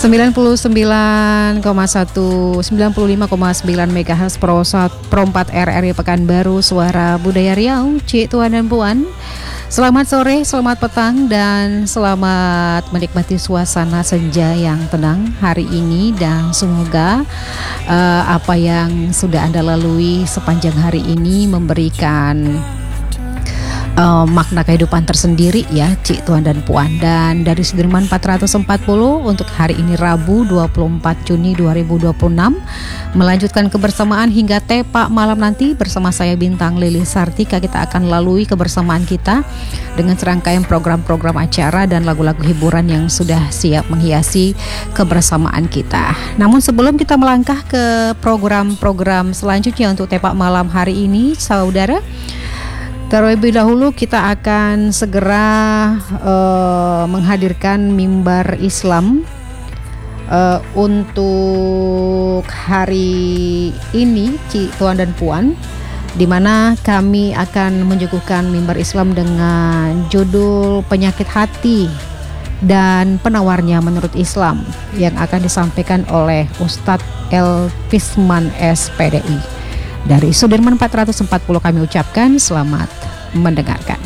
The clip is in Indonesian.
95,9 MHz Pro 4 RRI Pekanbaru, Suara Budaya Riau. Cik, Tuan dan Puan, selamat sore, selamat petang, dan selamat menikmati suasana senja yang tenang hari ini. Dan semoga apa yang sudah Anda lalui sepanjang hari ini memberikan makna kehidupan tersendiri ya, Cik, Tuan dan Puan. Dan dari Sudirman 440 untuk hari ini Rabu 24 Juni 2026 melanjutkan kebersamaan hingga tepak malam nanti bersama saya Bintang Lili Sartika. Kita akan lalui kebersamaan kita dengan serangkaian program-program acara dan lagu-lagu hiburan yang sudah siap menghiasi kebersamaan kita. Namun sebelum kita melangkah ke program-program selanjutnya untuk tepak malam hari ini, saudara, terlebih dahulu kita akan segera menghadirkan mimbar Islam untuk hari ini, Cik, Tuan dan Puan, di mana kami akan menyuguhkan mimbar Islam dengan judul Penyakit Hati dan Penawarnya Menurut Islam yang akan disampaikan oleh Ustadz Elvisman SPDI. Dari Sudirman 440 kami ucapkan selamat mendengarkan.